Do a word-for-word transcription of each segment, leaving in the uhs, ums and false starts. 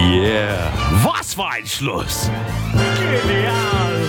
Yeah, was war ein Schluss! Genial!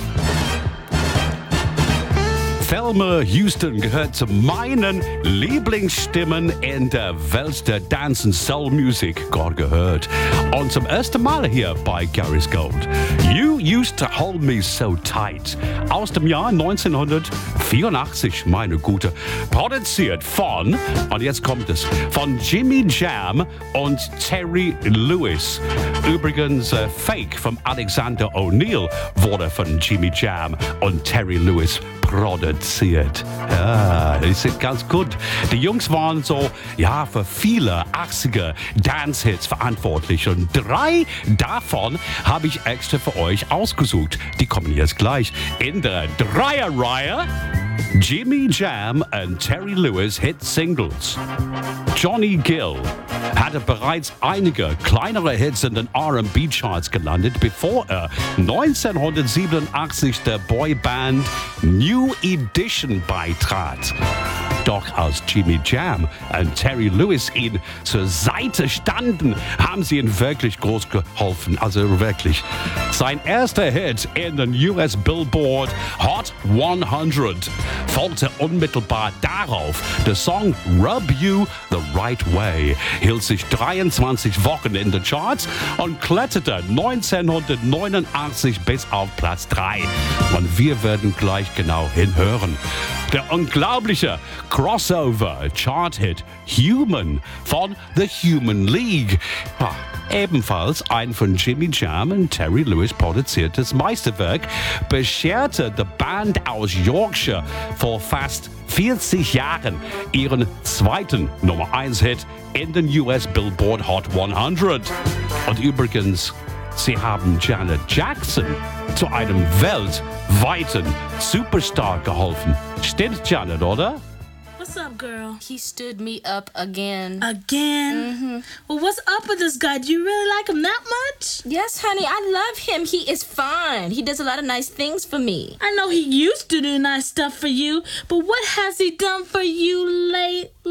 Thelma Houston gehört zu meinen Lieblingsstimmen in der Welt der Dance- und Soul-Musik. Gott gehört. Und zum ersten Mal hier bei Gary's Gold. You Used to Hold Me So Tight. Aus dem Jahr neunzehnhundertvierundachtzig, meine Gute. Produziert von, und jetzt kommt es, von Jimmy Jam und Terry Lewis. Übrigens, äh, Fake von Alexander O'Neill wurde von Jimmy Jam und Terry Lewis produziert. Ja, die sind ganz gut. Die Jungs waren so, ja, für viele achtziger Dance-Hits verantwortlich. Und drei davon habe ich extra für euch ausgesucht. Die kommen jetzt gleich in der Dreierreihe. Jimmy Jam und Terry Lewis Hit Singles. Johnny Gill hatte bereits einige kleinere Hits in den R and B-Charts gelandet, bevor er neunzehnhundertsiebenundachtzig der Boyband New Edition beitrat. Doch als Jimmy Jam und Terry Lewis ihm zur Seite standen, haben sie ihm wirklich groß geholfen. Also wirklich. Sein erster Hit in den U S Billboard Hot hundert folgte unmittelbar darauf. Der Song Rub You the Right Way hielt sich dreiundzwanzig Wochen in den Charts und kletterte neunzehnhundertneunundachtzig bis auf Platz drei. Und wir werden gleich genau hinhören. Der unglaubliche Crossover-Chart-Hit Human von The Human League. Ja, ebenfalls ein von Jimmy Jam und Terry Lewis produziertes Meisterwerk, bescherte die Band aus Yorkshire vor fast vierzig Jahren ihren zweiten Nummer eins Hit in den U S Billboard Hot hundert. Und übrigens, sie haben Janet Jackson zu einem weltweiten Superstar geholfen. Stimmt, Janet, oder? What's up, girl? He stood me up again. Again? Mm-hmm. Well, what's up with this guy? Do you really like him that much? Yes, honey, I love him. He is fine. He does a lot of nice things for me. I know he used to do nice stuff for you, but what has he done for you lately?